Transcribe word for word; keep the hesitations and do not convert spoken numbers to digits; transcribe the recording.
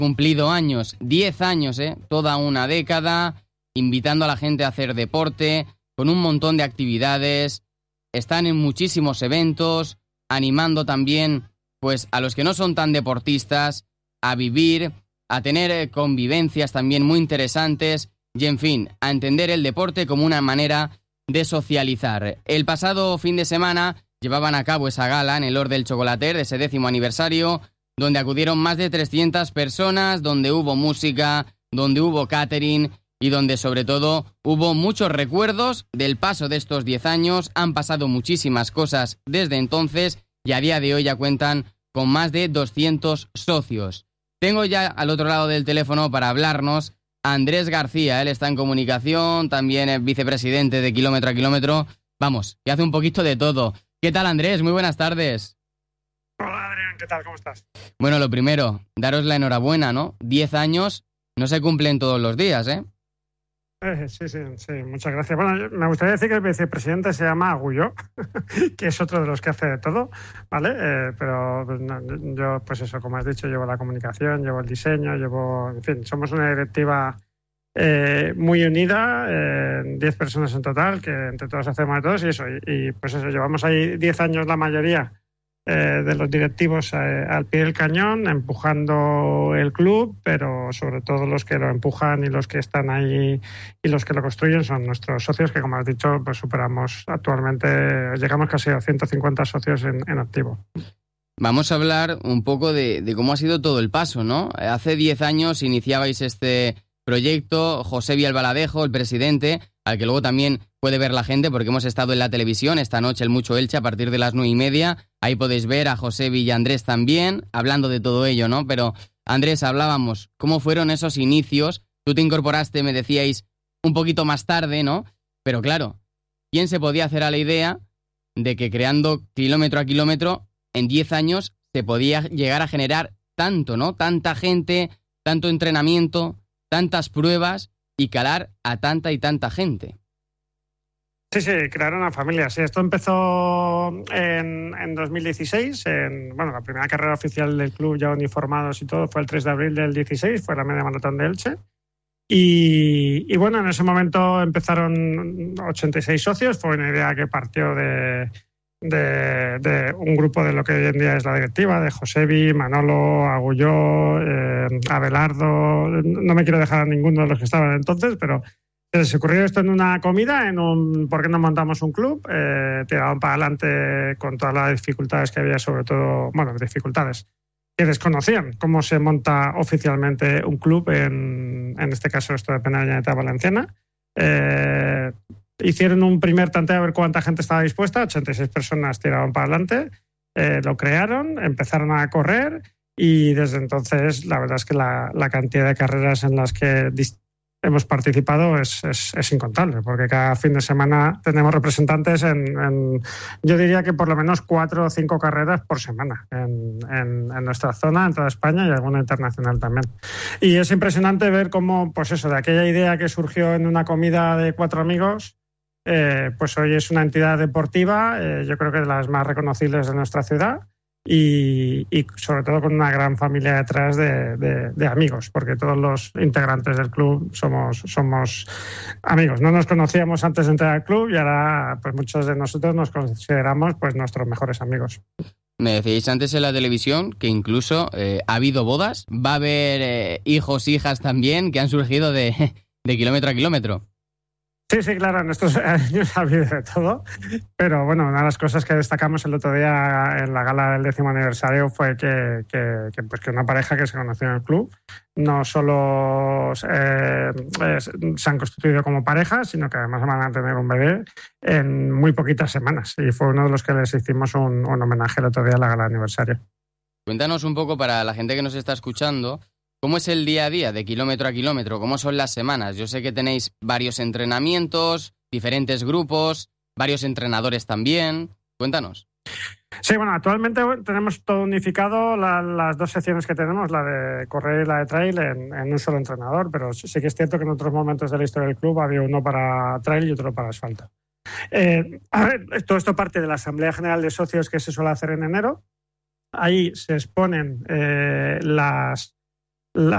cumplido años, diez años, ¿eh? Toda una década, invitando a la gente a hacer deporte, con un montón de actividades, están en muchísimos eventos, animando también pues a los que no son tan deportistas a vivir, a tener convivencias también muy interesantes y, en fin, a entender el deporte como una manera de socializar. El pasado fin de semana llevaban a cabo esa gala en el Hort del Chocolater de ese décimo aniversario, donde acudieron más de trescientas personas, donde hubo música, donde hubo catering y donde sobre todo hubo muchos recuerdos del paso de estos diez años. Han pasado muchísimas cosas desde entonces y a día de hoy ya cuentan con más de doscientos socios. Tengo ya al otro lado del teléfono para hablarnos a Andrés García. Él está en comunicación, también es vicepresidente de Kilómetro a Kilómetro. Vamos, que hace un poquito de todo. ¿Qué tal, Andrés? Muy buenas tardes. Hola, Adrián, ¿qué tal? ¿Cómo estás? Bueno, lo primero, daros la enhorabuena, ¿no? Diez años no se cumplen todos los días, ¿eh? Eh, sí, sí, sí, muchas gracias. Bueno, me gustaría decir que el vicepresidente se llama Agulló, que es otro de los que hace de todo, ¿vale? Eh, pero pues, no, yo, pues eso, como has dicho, llevo la comunicación, llevo el diseño, llevo, en fin, somos una directiva eh, muy unida, eh, diez personas en total, que entre todos hacemos de todos y eso, y, y pues eso, llevamos ahí diez años la mayoría Eh, de los directivos eh, al pie del cañón, empujando el club, pero sobre todo los que lo empujan y los que están ahí y los que lo construyen son nuestros socios, que como has dicho, pues superamos actualmente, llegamos casi a ciento cincuenta socios en, en activo. Vamos a hablar un poco de, de cómo ha sido todo el paso, ¿no? Hace diez años iniciabais este proyecto, Josebi Albaladejo, el presidente, al que luego también puede ver la gente porque hemos estado en la televisión esta noche, el Mucho Elche, a partir de las nueve y media. Ahí podéis ver a Josebi y a Andrés también, hablando de todo ello, ¿no? Pero, Andrés, hablábamos, ¿cómo fueron esos inicios? Tú te incorporaste, me decíais, un poquito más tarde, ¿no? Pero claro, ¿quién se podía hacer a la idea de que creando kilómetro a kilómetro, en diez años se podía llegar a generar tanto, ¿no? Tanta gente, tanto entrenamiento, tantas pruebas y calar a tanta y tanta gente. Sí, sí, crear una familia. Sí, esto empezó en, en dos mil dieciséis. En, bueno, la primera carrera oficial del club ya uniformados y todo fue el tres de abril del dieciséis, fue la media maratón de Elche. Y, y bueno, en ese momento empezaron ochenta y seis socios. Fue una idea que partió de, de, de un grupo de lo que hoy en día es la directiva, de Josebi, Manolo, Agulló, eh, Abelardo. No me quiero dejar a ninguno de los que estaban entonces, pero se ocurrió esto en una comida, en un ¿por qué no montamos un club? Eh, tiraron para adelante con todas las dificultades que había, sobre todo, bueno, dificultades que desconocían cómo se monta oficialmente un club, en, en este caso esto depende de la Generalitat Valenciana. Eh, hicieron un primer tanteo a ver cuánta gente estaba dispuesta, ochenta y seis personas tiraron para adelante, eh, lo crearon, empezaron a correr y desde entonces la verdad es que la, la cantidad de carreras en las que dist- hemos participado es, es, es incontable, porque cada fin de semana tenemos representantes en, en, yo diría que por lo menos cuatro o cinco carreras por semana en, en, en nuestra zona, en toda España y alguna internacional también. Y es impresionante ver cómo, pues eso, de aquella idea que surgió en una comida de cuatro amigos, eh, pues hoy es una entidad deportiva, eh, yo creo que de las más reconocibles de nuestra ciudad. Y, y sobre todo con una gran familia detrás de, de, de amigos, porque todos los integrantes del club somos, somos amigos. No nos conocíamos antes de entrar al club y ahora pues muchos de nosotros nos consideramos pues nuestros mejores amigos. Me decíais antes en la televisión que incluso eh, ha habido bodas, va a haber eh, hijos, hijas también que han surgido de, de kilómetro a kilómetro. Sí, sí, claro, en estos años ha habido de todo, pero bueno, una de las cosas que destacamos el otro día en la gala del décimo aniversario fue que, que, que, pues que una pareja que se conoció en el club no solo eh, se han constituido como pareja, sino que además van a tener un bebé en muy poquitas semanas y fue uno de los que les hicimos un, un homenaje el otro día en la gala de aniversario. Cuéntanos un poco para la gente que nos está escuchando, ¿cómo es el día a día de kilómetro a kilómetro? ¿Cómo son las semanas? Yo sé que tenéis varios entrenamientos, diferentes grupos, varios entrenadores también. Cuéntanos. Sí, bueno, actualmente tenemos todo unificado, la, las dos secciones que tenemos, la de correr y la de trail, en, en un solo entrenador, pero sí que es cierto que en otros momentos de la historia del club había uno para trail y otro para asfalto. Eh, a ver, todo esto parte de la Asamblea General de Socios que se suele hacer en enero. Ahí se exponen eh, las... La